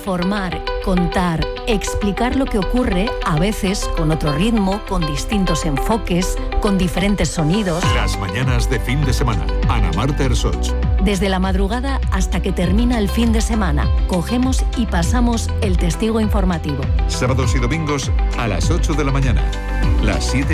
Informar, contar, explicar lo que ocurre, a veces con otro ritmo, con distintos enfoques, con diferentes sonidos. Las mañanas de fin de semana. Ana Marta Ersoch. Desde la madrugada hasta que termina el fin de semana, cogemos y pasamos el testigo informativo. Sábados y domingos a las 8 de la mañana. Las 7